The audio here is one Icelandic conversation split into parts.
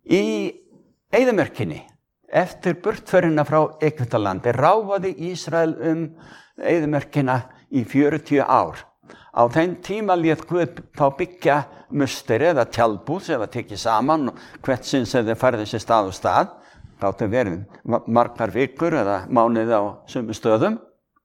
Í eyðimörkinni, eftir burtförina frá Egyptalandi, ráfaði Ísrael eyðimörkina í 40 ár. Á þeim tíma lét Guð þá byggja musteri eða tjaldbúð sem var tekið saman og hvert sinn sem þeir færði sér stað og stað. Gátu verið margar vikur eða mánuði á sömu stöðum.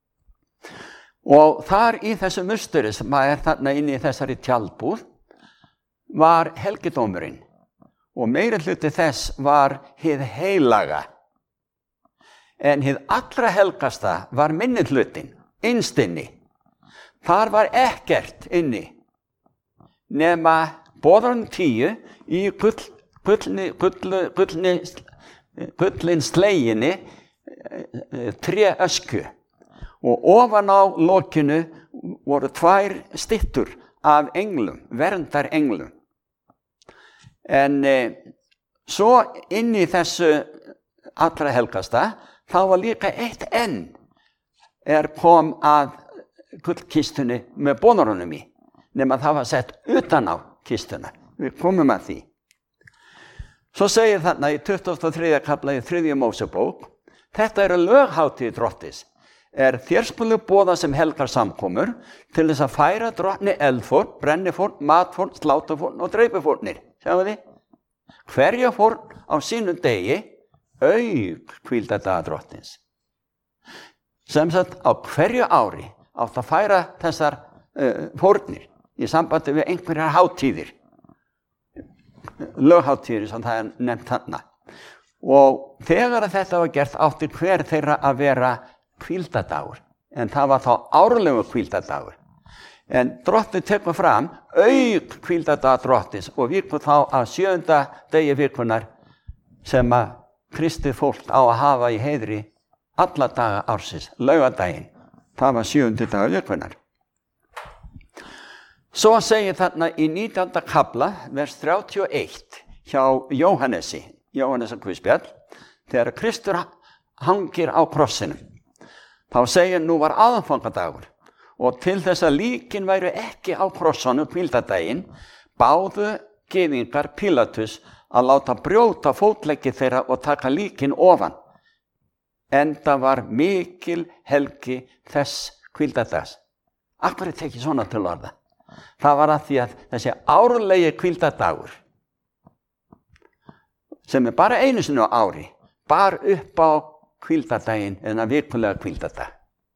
Og þar í þessu musteri sem þarna inni í þessari tjaldbúð var helgidómurinn og meiri hluti þess var hið heilaga. En hið allra helgasta var minni hlutin, innst inni. Þar var ekkert inni nema boðarinn 10 í gullin sleginni tréöskju og ofan á lokinu voru 2 styttur af englum, verndarenglum. En svo inn í þessu allra helgasta þá var líka eitt enn kom að gullkistunni með boðarunum í, nema það var sett utan á kistuna. Við komum að því. Svo segir þarna í 23. kafla í 3. Mósebók, þetta eru löghátíð Drottis, þér skulu boða sem helgar samkomur til þess að færa drottni eldfórn, brennifórn, matfórn, sláturfórn og dreipifórnir. Sjáum þið? Hverja fórn á sínum degi, auk hvíldardaga Drottins. Sem sagt á hverju ári átt að færa þessar fórnir í sambandi við einhverjar hátíðir, löghátíðir sem það nefnt þarna. Og þegar þetta var gert átti hver þeirra að vera hvíldardagur, en það var þá árlegu hvíldardagur. En Drottinn tekur fram auk hvíldardaga Drottins og víkur þá að 7. degi vikunar sem að kristið fólk á að hafa í heiðri alla daga ársins, laugardaginn. Það var 7. dagur vikunar. Svo segir þarna í 19. kafla, vers 31, hjá Jóhannesi Guðspjall, þegar Kristur hangir á krossinum. Þá segir nú var aðfangadagur og til þess að líkin væru ekki á krossanum hvíldardaginn, báðu gyðingar Pílatus að láta brjóta fótleggi þeirra og taka líkin ofan. Enda var mikil helgi þess hvíldardags. Af hverju tekið svona til orða? Það var að því að þessi árlegi hvíldardagur, sem bara einu sinni á ári, bar upp á hvíldardaginn en að vikulega hvíldardag.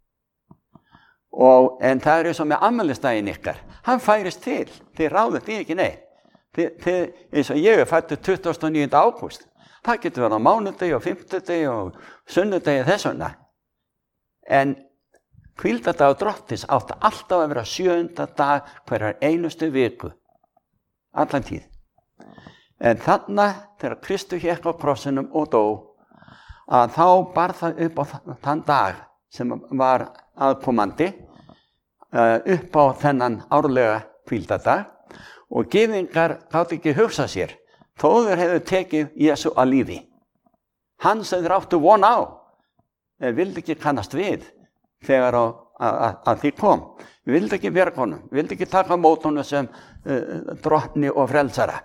En það er eins og með afmælisdaginn ykkar. Hann færist til, þið ráðið því ekki neitt. Eins og ég fæddur 29. ágúst. Það getur verið á mánudegi og fimmtudegi og sunnudegi þess vegna. En hvíldardagur Drottins átti alltaf að vera 7. dag hverjar einustu viku. Allan tíð. En þarna, þegar Kristur hékk á krossinum og dó, að þá bar það upp á þann dag sem var aðkomandi, upp á þennan árlega hvíldardag, og gyðingar gátu ekki hugsa sér, þó þeir hefðu tekið Jesú að lífi. Hann sem þeir áttu von á, vildi ekki kannast við þegar að því kom. Vildi ekki verka honum, vildi ekki taka mót honum sem drottni og frelsara.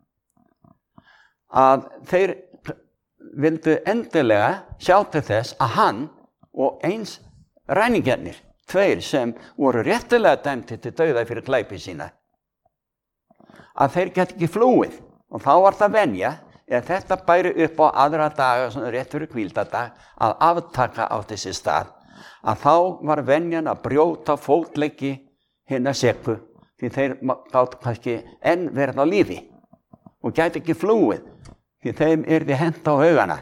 Að þeir vildu endilega sjá til þess að hann og eins ræningjarnir, 2 sem voru réttilega dæmdir til dauða fyrir glæpi sína, að þeir geti ekki flúið. Og þá var það venja, ef þetta bæri upp á aðra daga, svona rétt fyrir hvíldardag, að aftaka á þessi stað, að þá var venjan að brjóta fótleggi hinna seku, því þeir gátu kannski enn verið á lífi og gæti ekki flúið, því þeim yrði hent á haugana.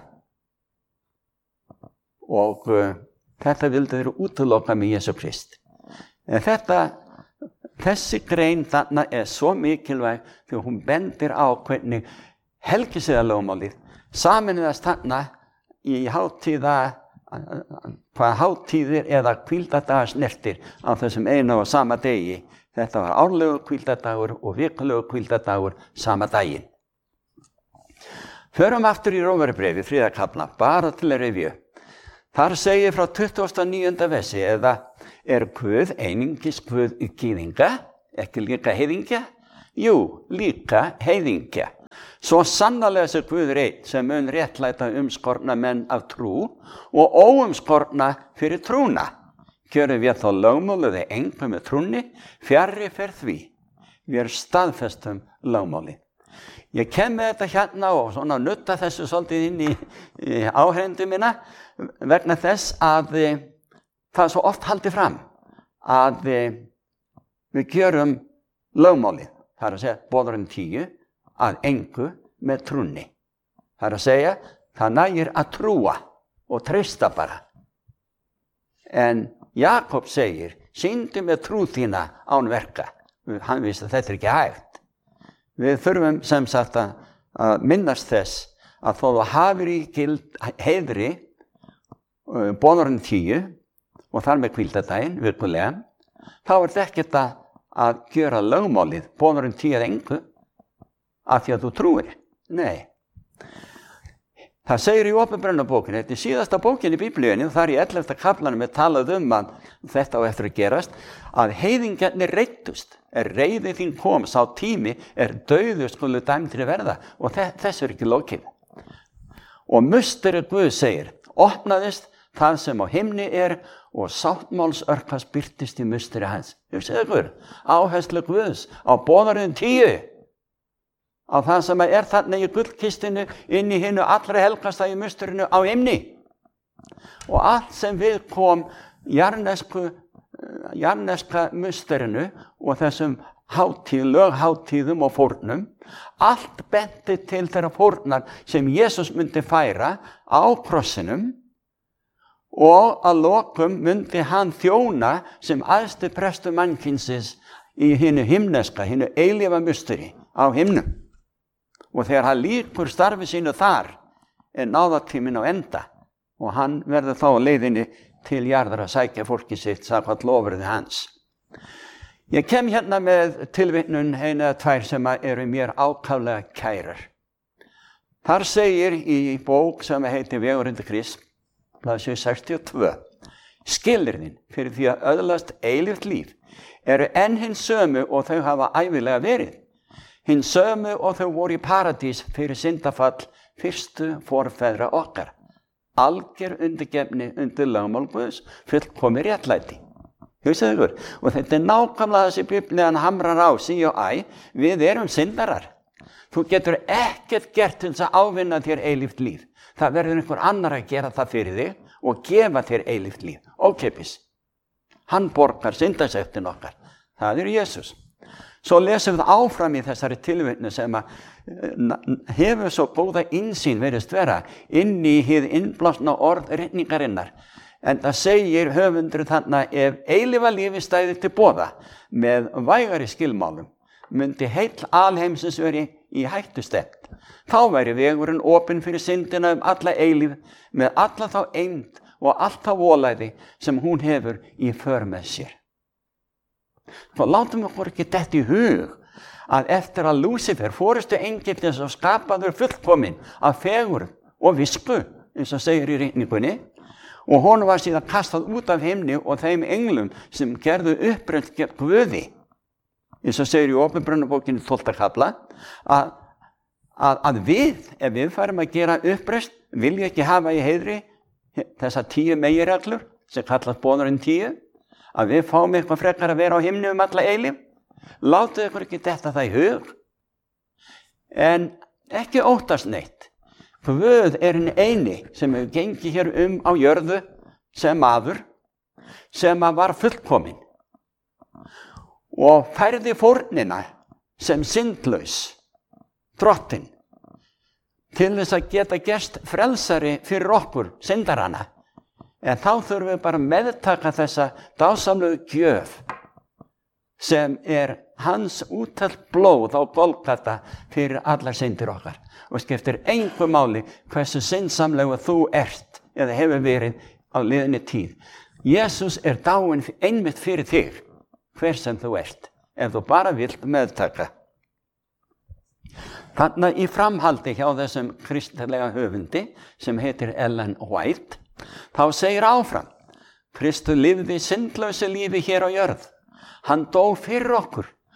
Og þetta vildu þeir útiloka með Jesú Krist. En þessi grein þarna svo mikilvæg því hún bendir á hvernig helgisiðalögmálið sameinuðast þarna í hvað hátíðir eða hvíldardagar snertir á þessum einu og sama degi. Þetta var árlegur hvíldardagur og vikulegur hvíldardagur sama daginn. Förum aftur í Rómarbréfið, 3. kafla, bara til að rifja. Þar segir frá 29. versi, eða Guð einungis Guð gyðinga, ekki líka heiðingja? Jú, líka heiðingja. Svo sannarlega sé Guð einn sem mun réttlæta umskorna menn af trú og óumskorna fyrir trúna. Gjörum við þá lögmálið engu með trúnni, fjarri fer því. Við staðfestum lögmáli. Ég kem með þetta hérna og svona nutta þessu svolítið inn í áheyrendu mína vegna þess að það er svo oft haldið fram að við gjörum lögmálið, það er að segja boðorðin 10, að engu með trúnni. Það er að segja, það nægir að trúa og treysta bara. En Jakob segir, sýndu með trú þína án verka. Hann vissi að þetta er ekki hægt. Við þurfum sem sagt að minnast þess að þó þú hafir í gild heiðri boðorðin 10 og þar með hvíldardaginn, virkulega, þá er þetta ekkert að gjöra lögmálið, boðorðin 10 engu, af því að þú trúir. Nei. Það segir í Åpenbarunarbókinni, þetta er síðasta bókin í Biblíunni, þar í 11. kaflanum er talað að þetta á eftir að gerast, að heiðingarnir reiddust, reiði þín kom, sá tími dauður skulu dæmdir verða og þess er ekki lokið. Og musteri Guð segir, opnaðist það sem á himni og sáttmálsörklas birtist í musteri hans. Ég segir ykkur, áherslu Guðs á boðorðin 10, á það sem þarna í gullkistinu inn í hinu allra helgasta í musterinu á himni. Og allt sem við kom jarneska musterinu og þessum lögháttíðum og fórnum, allt benti til þeirra fórnar sem Jesús myndi færa á krossinum og að lokum myndi hann þjóna sem æðsti prestur mannkynsins í hinu himneska, hinu eilífa musteri á himnum. Og þegar hann lýkur starfi sínu þar náðartíminn á enda og hann verður þá á leiðinni til jarðar að sækja fólki sitt samkvæmt lofyrði hans. Ég kem hérna með tilvitnun eina eða tvær sem eru mér ákaflega kærar. Þar segir í bók sem heitir Vegur undir Krist, blaðsíðu 62, skilyrðin fyrir því að öðlast eilíft líf eru enn hins sömu og þau hafa ævilega verið. Hins sömu og þau voru í paradís fyrir syndafall fyrstu forfeðra okkar. Alger undirgefni undir lögmál Guðs, fullkomið réttlæti. Hugsaðu ykkur, og þetta er nákvæmlega þessi Biblían hamrar á sí og æ, við erum syndarar. Þú getur ekkert gert til þess að ávinna þér eilíft líf. Það verður einhver annar að gera það fyrir þig og gefa þér eilíft líf. Ókeypis. Hann borgar syndasektin okkar. Það er Jesús. Svo lesum við áfram í þessari tilvitnu sem hefur svo góða innsýn verið vera inn í hið innblásna orð ritningarinnar. En það segir höfundur þarna ef eilífa lífi stæði til boða með vægari skilmálum myndi heill alheimsins veri í hættustefnt. Þá væri vegurinn opinn fyrir syndina alla eilíf með alla þá eymd og allt þá volæði sem hún hefur í för með sér. Þá látum við okkur ekki detta í hug að eftir að Lúsífer forustu engillinn og skapaður fullkominn af fegurð og visku, eins og segir í ritningunni, og honum var síðan kastað út af himni og þeim englum sem gerðu uppreist gegn Guði, eins og segir í Åpenbarunarbókinni 12. kafla, að við, ef við færum að gera uppreist, vilja ekki hafa í heiðri þessar 10 meginreglur sem kallast boðorðin 10, að við fáum eitthvað frekar að vera á himni alla eilíf. Látið ykkur ekki detta það í hug. En ekki óttast neitt. Guð er hinn eini sem hefur gengið hér á jörðu sem maður, sem var fullkominn og færði fórnina sem syndlaus, drottinn, til þess að geta gerst frelsari fyrir okkur, syndarana. En þá þurfum við bara meðtaka þessa dásamlegu gjöf sem hans úttalt blóð á Golgata fyrir allar syndir okkar. Og skiptir engu máli hversu syndsamlegu þú ert eða hefur verið á liðinni tíð. Jesús dáinn einmitt fyrir þig, hver sem þú ert, ef þú bara vilt meðtaka. Þarna í framhaldi hjá þessum kristilega höfundi sem heitir Ellen White, þá segir áfram, Kristur lifði syndlausu lífi hér á jörð. Hann dó fyrir okkur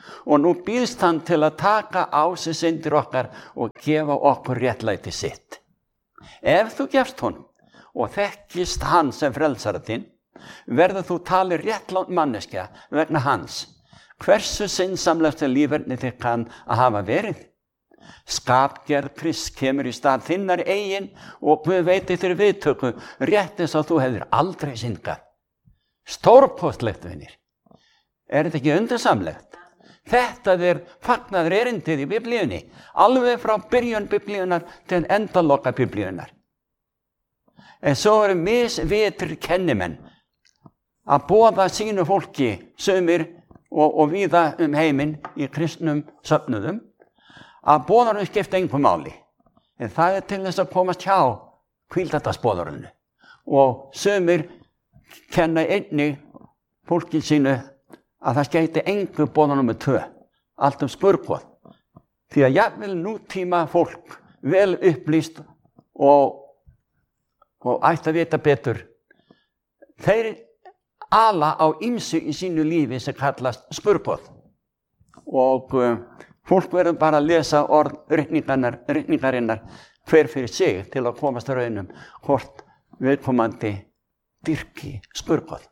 Og nú býðst hann til að taka á sig syndir okkar og gefa okkur réttlæti sitt. Ef þú gefst honum og þekkist hann sem frelsara þinn, verður þú talið réttlátt manneskja vegna hans. Hversu sinnsamlegasta líferni þitt kann að hafa verið? Skapgerð Krists kemur í stað þinnar eigin og Guð veiti þér viðtöku rétt eins og þú hefðir aldrei syndgað. Stórkostlegt, vinir. Er þetta ekki undursamlegt? Þetta fagnaður erindið í Biblíunni, alveg frá byrjun Biblíunar til endaloka Biblíunar. En svo misvitrir kennimenn að boða sínu fólki, sumir og víða heiminn í kristnum söfnuðum, að boðarinn skipta engu máli. En það til þess að komast hjá hvíldardagsboðarinu. Og sumir kenna einnig fólki sínu að það skeiti engu boða númer 2, allt skurðgoð. Því að jafnvel nútíma fólk, vel upplýst og ætti að vita betur, þeir ala á ýmsu í sínu lífi sem kallast skurðgoð. Og fólk verður bara að lesa orð ritningarinnar hver fyrir sig til að komast að raunum hvort viðkomandi dyrki skurðgoð.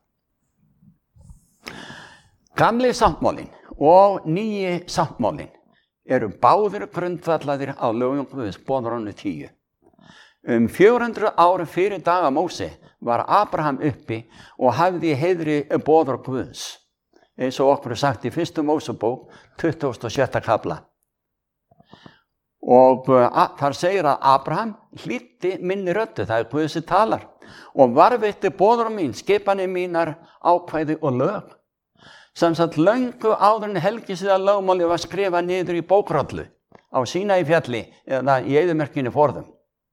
Gamli sáttmálinn og nýji sáttmálinn eru báðir grundvallaðir á lögum Guðs, boðorðinu 10. 400 árum fyrir daga Móse var Abraham uppi og hafði í heiðri boðorð Guðs, eins og okkur sagt í 1. Mósebók 27. kafla. Og þar segir að Abraham hlýddi minni röddu, það Guð sem talar, og varðveitti boðorð mín, skipanir mínar, ákvæði og lög. Samsagt löngu áður en helgisiðalögmáli var skrifað niður í bókrollu á Sínaí fjalli eða í eyðimerkinu forðum.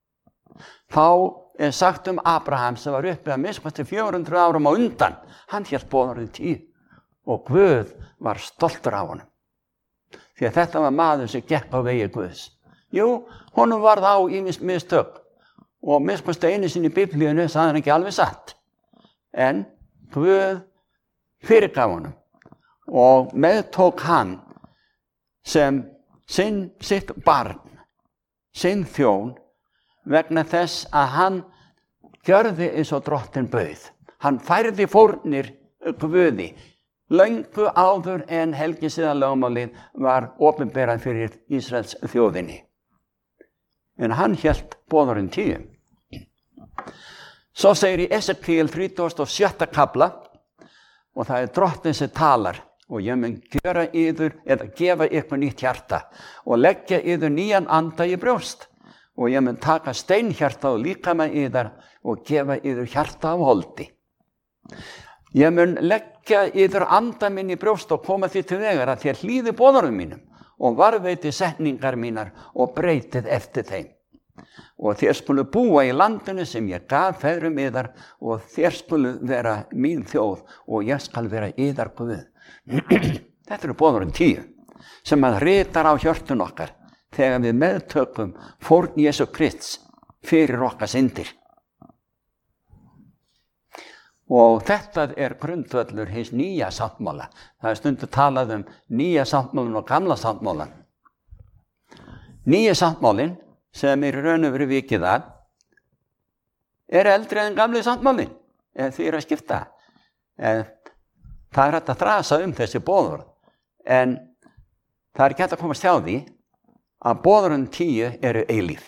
Þá sagt Abraham sem var uppi að minnst 400 árum á undan, hann hélt boðorðið 10 og Guð var stoltur af honum. Því að þetta var maður sem gekk á vegi Guðs. Jú, honum varð á ýmis mistök og minnst einu sinni í Biblíunni sagði hann ekki alveg satt. En Guð fyrirgaf honum og meðtók hann sem sitt barn, sinn þjón, vegna þess að hann gjörði eins og drottinn bauð. Hann færði fórnir Guði löngu áður en helgisiðalögmálið var opinberað fyrir Ísraels þjóðinni. En hann hélt boðorðin 10. Svo segir í Esekiel 37. kafla, og það drottinn sem talar, og ég mun gera yður eða gefa ykkur nýtt hjarta og leggja yður nýjan anda í brjóst og ég mun taka steinhjarta og líkama yðar og gefa yður hjarta af holdi. Ég mun leggja yður anda minn í brjóst og koma því til vegar að þér hlýði boðorðum mínum og varðveiti setningar mínar og breytið eftir þeim. Og þér skulu búa í landinu sem ég gaf feðrum yðar og þér skulu vera mín þjóð og ég skal vera yðar Guð. Þetta eru boðorðin 10 sem að ritar á hjörtun okkar þegar við meðtökum fórn Jesú Krists fyrir okkar syndir. Og þetta grundvöllur hins nýja sáttmála. Það stundu talað nýja sáttmálan og gamla sáttmálan. Nýja sáttmálin sem í raun og veru vikið að eldri en gamli sáttmálin því að skipta. Það hægt að þrasa þessi boðorð, en það ekki hægt að komast hjá því að boðorðin 10 eru eilíf.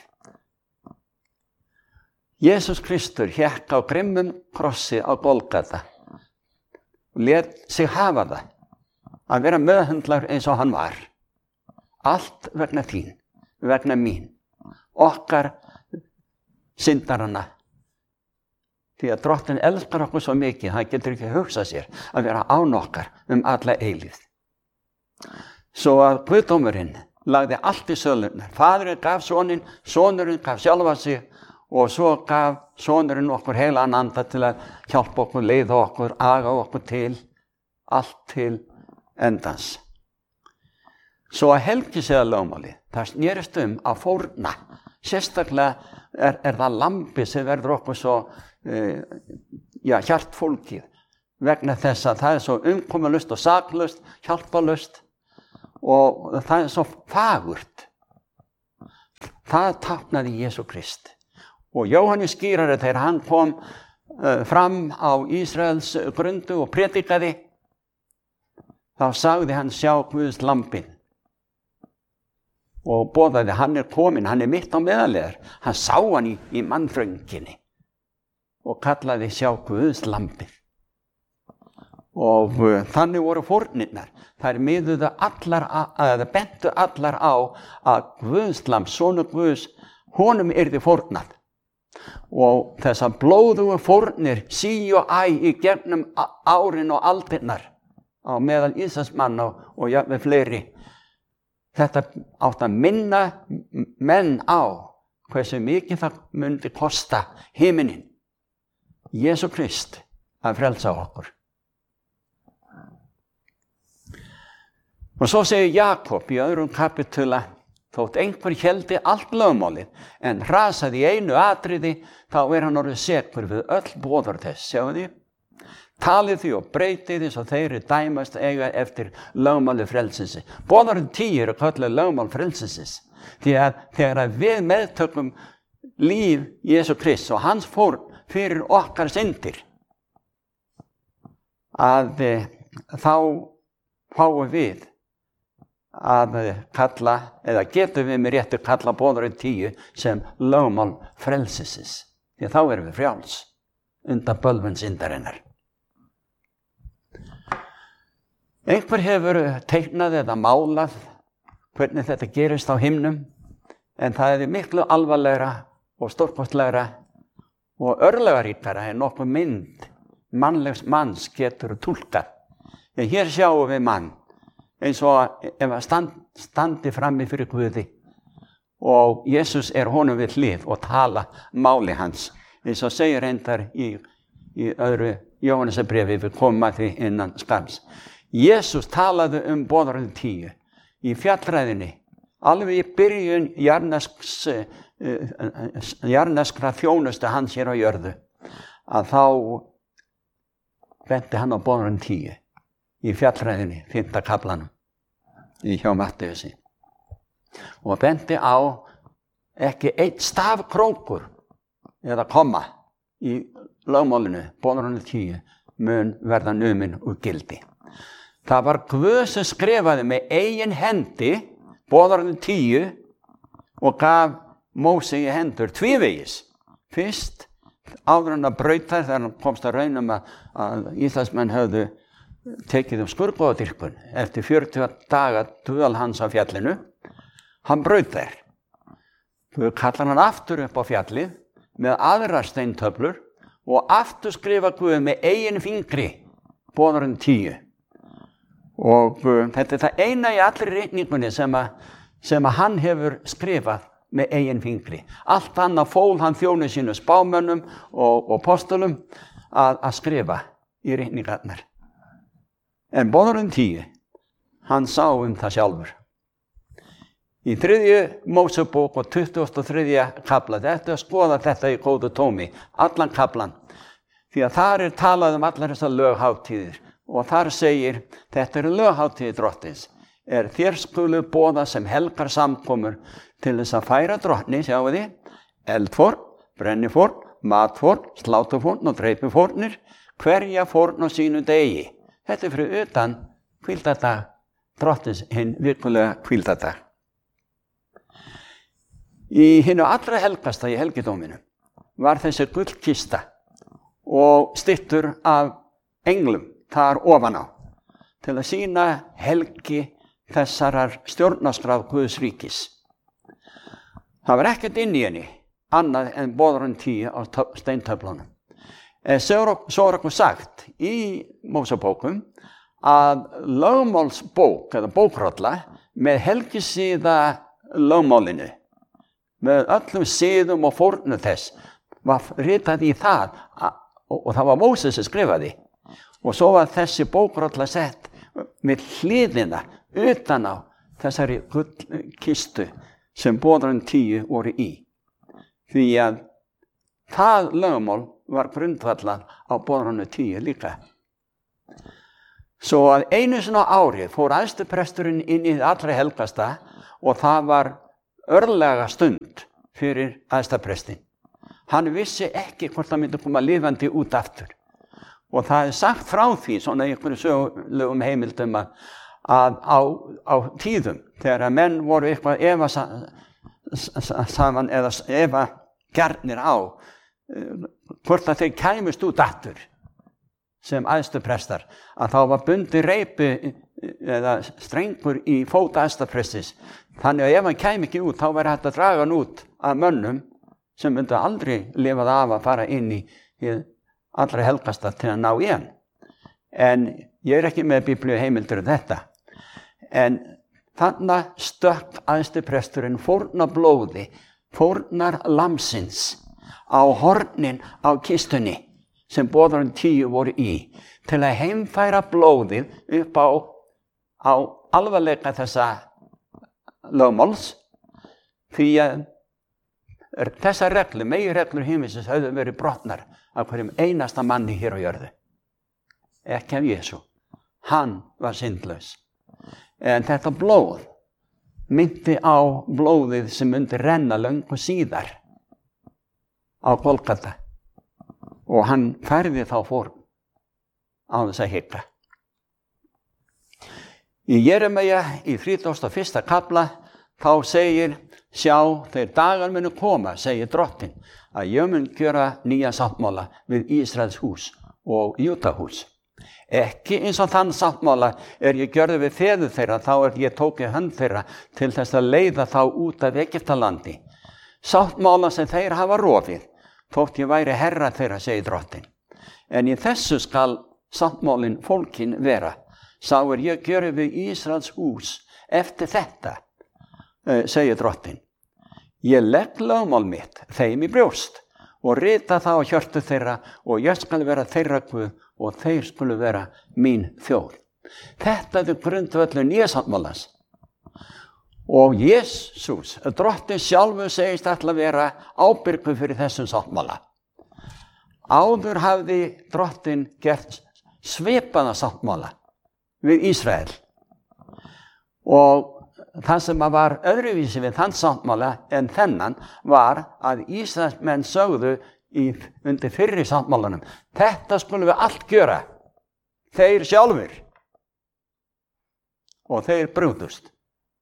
Jesús Kristur hékk á grimmum krossi á Golgata og lét sig hafa það að vera meðhöndlar eins og hann var. Allt vegna þín, vegna mín, okkar syndarana. Því að drottinn elskar okkur svo mikið, hann getur ekki hugsað sér að vera án okkar alla eilífð. Svo að Guðdómurinn lagði allt í sölurnar. Faðurinn gaf soninn, sonurinn gaf sjálfa sig og svo gaf sonurinn okkur heilagan anda til að hjálpa okkur, leiða okkur, aga okkur til, allt til endans. Svo að helgisiðalögmálið, það snerist að fórna. Sérstaklega það lambi sem verður okkur svo hjartfólkið vegna þess að það svo umkomulaust og saklaust, hjálpalaust og það svo fagurt. Það táknaði Jesú Krist. Og Jóhannes skýrari þegar hann kom fram á Ísraels grundu og predikaði, þá sagði hann sjá Guðs lambinn og boðaði hann kominn, hann mitt á meðal. Hann sá hann í mannþrönginni og kallaði sjá Guðs lambinn. Og þannig voru fórnirnar. Þær miðuðu allar, eða bentu allar á að Guðs lamb, sonur Guðs, honum yrði fórnað. Og þessar blóðugu fórnir sí og æ í gegnum árin og aldirnar á meðal Ísraelsmanna og jafnvel fleiri. Þetta átt að minna menn á hversu mikið það myndi kosta himinin, Jesú Krist, að frelsa okkur. Og svo segir Jakob í 2. kapitula, þótt einhver héldi allt lögmálið en hrasaði í einu atriði, þá hann orðið sekur við öll boðorð þess. Sjáðu því? Talið því og breytið því svo þeir dæmast eiga eftir lögmáli frelsisins. Boðorð 10 eru kölluð lögmál frelsisins. Því að þegar við meðtökum líf Jesú Krist og hans fórn fyrir okkar syndir, að þá fáum við að kalla, eða getum við með réttu kalla boðorð 10 sem lögmál frelsisins. Því þá erum við frjáls undan bölvun syndarinnar. Einhver hefur teiknað eða málað hvernig þetta gerist á himnum, en það miklu alvarlegra og stórkostlegra og örlagaríkara en nokkuð mynd mannlegs manns getur túlkað. En hér sjáum við mann eins og ef að standi frammi fyrir Guði og Jesús honum við hlið og tala máli hans. Eins og segir reyndar í 2. Jóhannesarbréfi, við komum að því innan skamms. Jesús talaði boðorð 10 í fjallræðinni, alveg í byrjun jarðneskra þjónustu hans hér á jörðu, að þá benti hann á boðorð 10 í fjallræðinni, 5. kaflanum hjá Mattheusi, og benti á ekki einn stafkrókur eða komma í lögmálinu, boðorð 10 mun verða numinn úr gildi. Það var Guð sem skrifaði með eigin hendi boðorð 10 og gaf Móse í hendur tvívegis. Fyrst áður hann að brauta þegar hann komst að raunum að Ísraelsmenn höfðu tekið skurðgoðadýrkun eftir 40 daga dvöl hans á fjallinu. Hann braut þær. Guð kallar hann aftur upp á fjallið með aðrar steintöflur og aftur skrifa Guð með eigin fingri boðorð 10. Og þetta það eina í allri ritningunni sem að hann hefur skrifað með eigin fingri. Allt annað fól hann þjónu sínu spámönnum og postulum að skrifa í ritningarnar. En boðorð 10, hann sá það sjálfur. Í 3. Mósebók og 23. kafla, þetta skoða þetta í góðu tómi, allan kaflan, því að þar talað allar þessar löghátíðir. Og þar segir, þetta löghátíð drottins, þér skulu boða sem helgar samkomur til þess að færa drottni, sjáu þið, eldfórn, brennifórn, matfórn, slátufórn og dreipifórnir, hverja fórn á sínu degi. Þetta fyrir utan hvíldardag drottins, hinn virkulega hvíldardag. Í hinu allra helgasta í helgidóminu var þessi gullkista og styttur af englum þar ofan á, til að sýna helgi þessarar stjórnarskrár Guðs ríkis. Það var ekkert inn í henni, annað en boðorð 10 á steintöflunum. Svo okkur sagt í Mósebókum að lögmálsbók, eða bókrolla, með helgisíða lögmálinu, með öllum síðum og fórnu þess, var ritað í það, og það var Móses sem skrifaði. Og svo var þessi bókrolla sett með hliðina utan á þessari gullkistu sem boðorð 10 voru í. Því að það lögmál var grundvallað á boðorð 10 líka. Svo að einu sinni á ári fór æðstupresturinn inn í allra helgasta og það var örlega stund fyrir æðstaprestinn. Hann vissi ekki hvort hann myndi koma lifandi út aftur. Og það sagt frá því, svona einhverju sögulegum heimildum, að á tíðum, þegar að menn voru eitthvað efa saman eða efa gjarnir á, hvort að þeir kæmust út aftur sem æðstuprestar, að þá var bundið reipi eða strengur í fóta æðstaprestis. Þannig að ef hann kæmi ekki út, þá væri hægt að draga hann út af mönnum sem myndi aldrei lifað af að fara inn í allra helgasta til að ná í hann. En ég ekki með biblíu heimildur þetta. En þarna stökk æðstupresturinn fórnar blóði, fórnar lamsins á hornin á kistunni sem boðarinn 10 voru í, til að heimfæra blóðið upp á alvarleika þessa lögmáls, því að þessar reglur, meginreglur himinsins höfðu verið brotnar af hverjum einasta manni hér á jörðu. Ekki af Jesú. Hann var syndlaus. En þetta blóð myndi á blóðið sem myndi renna löngu síðar á Golgata. Og hann færði þá fórn á þess að hika. Í Jeremíja í 31. kafla þá segir: sjá, þeir dagar munu koma, segir Drottinn, að ég mun gjöra nýja sáttmála við Ísraels hús og Júdahús. Ekki eins og þann sáttmála ég gjörði við feður þeirra, þá ég tóki hönd þeirra til þess að leiða þá út af Egyptalandi. Sáttmála sem þeir hafa rofið, þótt ég væri herra þeirra, segir Drottinn. En í þessu skal sáttmálinn fólkin vera. Sá ég gjöri við Ísraels hús eftir þetta, segir Drottinn. Ég legg lögmál mitt þeim í brjóst og rita það á hjörtu þeirra, og ég skal vera þeirra Guð og þeir skulu vera mín þjóð. Þetta grundvöllur nýja sáttmálans. Og Jesús, Drottinn sjálfur, segist ætla að vera ábyrgur fyrir þessum sáttmála. Áður hafði Drottinn gert svipaða sáttmála við Ísrael. Og það sem var öðruvísi við þann sáttmála en þennan var að Ísraelsmenn sögðu undir fyrri sáttmálanum: þetta skulum við allt gjöra, þeir sjálfur. Og þeir brugðust.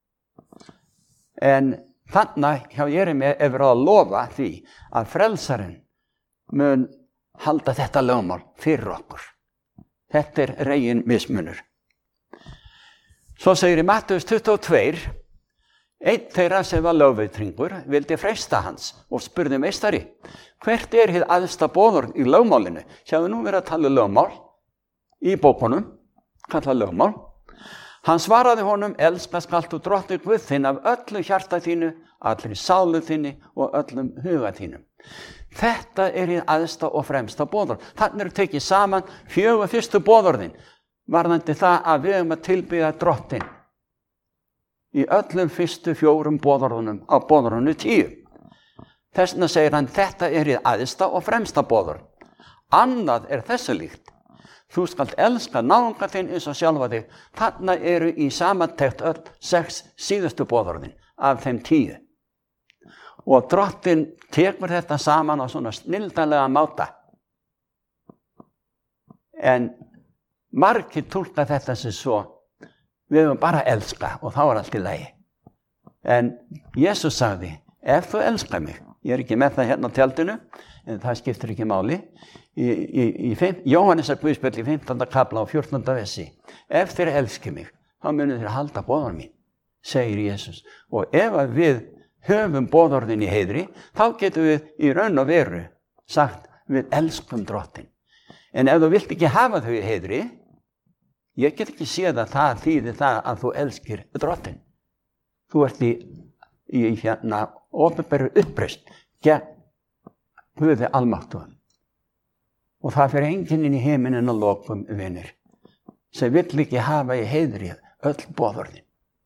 En þannig hjá Jeremíu verið að lofa því að frelsarinn mun halda þetta lögmál fyrir okkur. Þetta regin mismunur. Svo segir í Mattheus 22, einn þeirra sem var lögveitringur vildi freista hans og spurði: meistari, hvert hið æðsta boðorð í lögmálinu? Sjáðu, nú verið að tala lögmál í bókunum, kalla lögmál. Hann svaraði honum: elska skalt þú Drottinn Guð þinn af öllu hjarta þínu, allri sálu þinni og öllum huga þínum. Þetta hið æðsta og fremsta boðorð. Þannig tekið saman 4 fyrstu boðorðin varðandi það að við að tilbiðja Drottinn í öllum fyrstu 4 boðorðunum á boðorðinu 10. Þessna segir hann: þetta hið æðsta og fremsta boðorð. Annað þessu líkt: þú skalt elska náunga þinn eins og sjálfa þig. Þarna í samantekt öll 6 síðustu boðorðin af þeim 10. Og Drottinn tekur þetta saman á svona snilldarlega máta. En margir túlka þetta sem svo: við höfum bara að elska og þá allt í lagi. En Jesús sagði: ef þú elskar mig, ég ekki með það hérna á tjaldinu, en það skiptir ekki máli, í Jóhannesar Guðspjall í 15. kafla og 14. versi: ef þeir elski mig, þá munið þeir halda boðorð mín, segir Jesús. Og ef við höfum boðorðin í heiðri, þá getum við í raun og veru sagt: við elskum Drottinn. En ef þú vilt ekki hafa þau í heiðri, ég get ekki séð að það þýðir það að þú elskir Drottinn. Þú ert í opinberri uppreisn gegn Guði almáttugum. Og það fyrir enginn inn í heiminin að lokum, vinir, sem vill ekki hafa í heiðri öll boðorðin.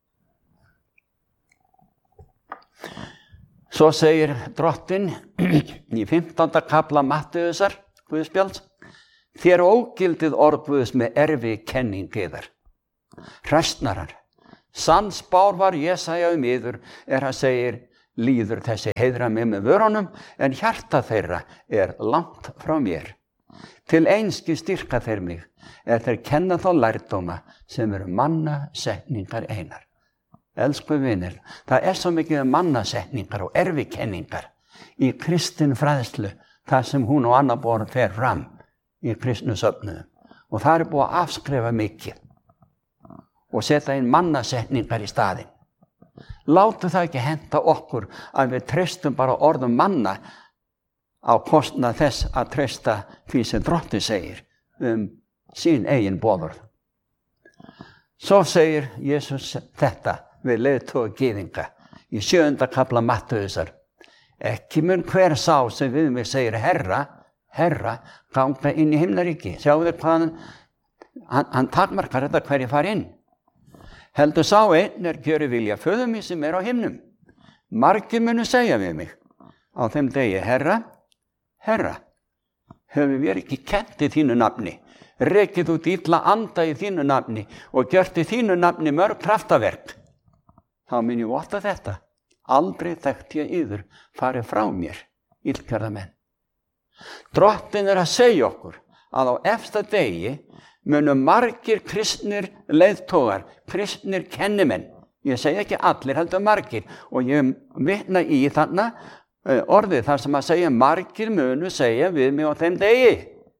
Svo segir Drottinn í 15. kafla Mattheusar Guðspjalls: þér ógildið orð Guðs með erfi kenning yðar. Hræsnarar, sannspár var Jesaja yður, hann segir, líður þessi heiðra mig með vörunum, en hjarta þeirra langt frá mér. Til einski styrka þeir mig, þeir kenna þá lærdóma sem mannasetningar einar. Elsku vinir, það svo mikið mannasetningar og erfikenningar í kristin fræðslu, það sem hún og Anna Bór fer fram í kristnu söfnuðum. Og það búið að afskrifa mikið og setja inn mannasetningar í staðinn. Látu það ekki henta okkur að við treystum bara orðum manna á kostnað þess að treysta því sem Drottinn segir sín eigin boðorð. Svo segir Jesus þetta við leiðtoga gyðinga í 7. kafla Mattheusar. Ekki mun hver sá sem við mig segir Herra, Herra, ganga inn í himnaríki. Sjáu þið hvað hann takmarkar þetta hverju fari inn. Heldur sá einn gjöri vilja föður mig sem á himnum. Margir munu segja við mig á þeim degi, Herra, Herra, höfum við ekki kennt í þínu nafni, rekið út illa anda í þínu nafni og gjört í þínu nafni mörg kraftaverk. Þá mun ég votta þetta, aldrei þekkt ég yður farið frá mér, illgjörðamenn. Drottinn að segja okkur að á efsta degi munu margir kristnir leiðtogar, kristnir kennimenn, ég segi ekki allir, heldur margir, og ég vitna í þarna orðið þar sem að segja margir munu segja við mig á þeim degi.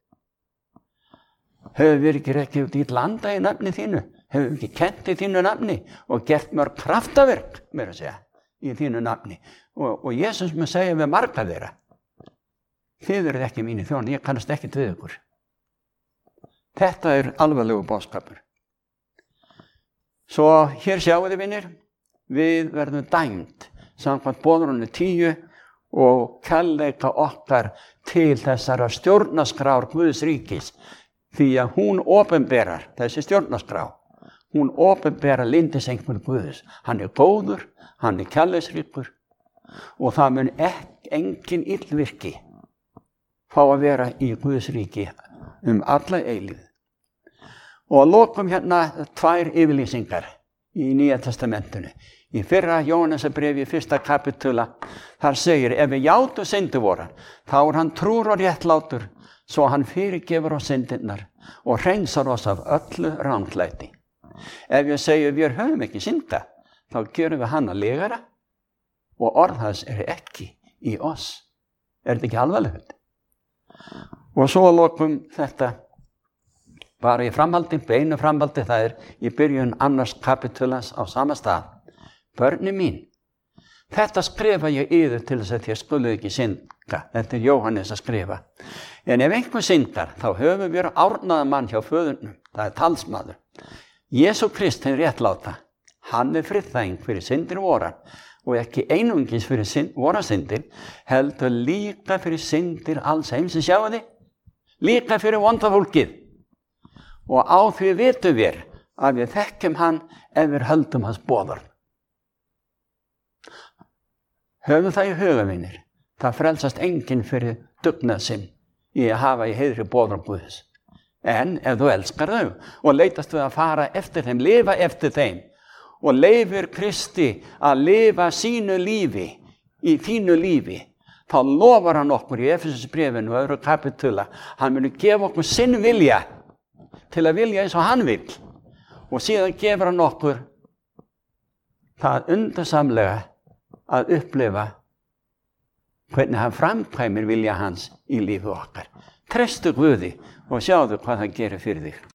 Höfum við ekki rekið út í landa í nafni þínu, höfum við ekki kennt í þínu nafni og gert mörg kraftaverk, meira að segja, í þínu nafni. Og Jesus mun segja við marga þeirra, þið eruð ekki mínir þjónar, ég kannast ekkert við ykkur. Þetta alvarlegu boðskapur. Svo hér sjáu þið vinir, við verðum dæmd samkvæmt boðorðinu 10 og kærleika okkar til þessara stjórnarskrár Guðs ríkis, því að hún opinberar, þessi stjórnarskrá, hún opinberar lindisengur Guðs. Hann góður, hann kærleiksríkur og það mun engin illvirki fá að vera í Guðs ríki alla eilíð. Og að lokum hérna 2 yfirlýsingar í Nýja testamentinu. Í fyrra Jóhannesarbréfi 1. kapitula, þar segir, ef við játum syndir vorar, þá hann trúr og réttlátur, svo hann fyrirgefur oss syndirnar og hreinsar oss af öllu ranglæti. Ef ég segi við höfum ekki synda, þá gerum við hann að legara og orð hans ekki í oss. Þetta ekki alvarlegt? Og svo að lokum þetta, bara í framhaldi, beinu framhaldi, það í byrjun 2. kapitulans á sama stað. Börni mín, þetta skrifa ég yður til þess að þér skulu ekki synda. Þetta Jóhannes að skrifa. En ef einhver syndar, þá höfum við árnaða mann hjá föðurnum, það talsmaður. Jesú Krist hinn réttláta, hann friðþæging fyrir syndir vorar og ekki einungis fyrir vorasyndir, heldur líka fyrir syndir alls heims. Sjáu þið? Líka fyrir vonda fólkið. Og á því vitum við að við þekkjum hann ef við höldum hans boðorð. Höfum það í huga, vinir. Það frelsast enginn fyrir dugnað sinn í að hafa í heiðri boðorð Guðs. En ef þú elskar þau og leitast við að fara eftir þeim, lifa eftir þeim og leifir Kristi að lifa sínu lífi í þínu lífi, þá lofar hann okkur í Efesusbréfinu 2. kapitula, hann muni gefa okkur sinn vilja til að vilja eins og hann vil. Og síðan gefur hann okkur það undursamlega að upplifa hvernig hann framkvæmir vilja hans í lífi okkar. Trestu Guði og sjáðu hvað hann gerir fyrir þig.